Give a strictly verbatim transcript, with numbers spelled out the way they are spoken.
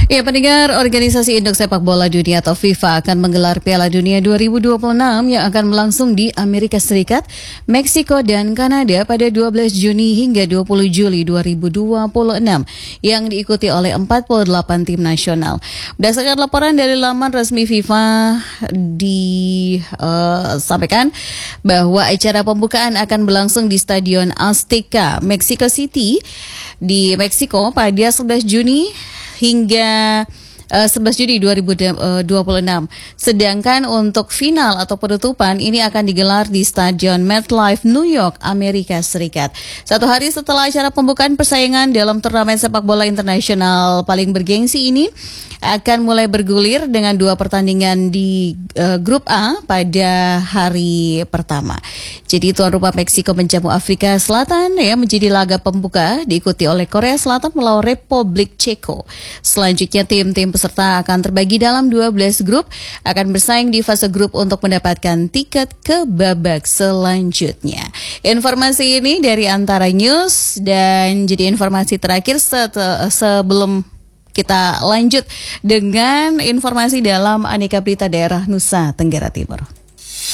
Ya, pendengar, Organisasi Induk Sepak Bola Dunia atau FIFA akan menggelar Piala Dunia dua ribu dua puluh enam yang akan berlangsung di Amerika Serikat, Meksiko, dan Kanada pada dua belas Juni hingga dua puluh Juli dua ribu dua puluh enam yang diikuti oleh empat puluh delapan tim nasional. Berdasarkan laporan dari laman resmi FIFA disampaikan uh, bahwa acara pembukaan akan berlangsung di Stadion Azteca, Mexico City di Meksiko pada sebelas Juni hingga uh, sebelas Juni dua ribu dua puluh enam. Sedangkan untuk final atau penutupan ini akan digelar di Stadion MetLife, New York, Amerika Serikat. Satu hari setelah acara pembukaan persaingan dalam turnamen sepak bola internasional paling bergengsi ini akan mulai bergulir dengan dua pertandingan di uh, grup A pada hari pertama. Jadi tuan rumah Meksiko menjamu Afrika Selatan ya menjadi laga pembuka, diikuti oleh Korea Selatan melawan Republik Ceko. Selanjutnya tim-tim peserta akan terbagi dalam dua belas grup, akan bersaing di fase grup untuk mendapatkan tiket ke babak selanjutnya. Informasi ini dari Antara News, dan jadi informasi terakhir set- sebelum kita lanjut dengan informasi dalam Aneka Berita Daerah Nusa Tenggara Timur.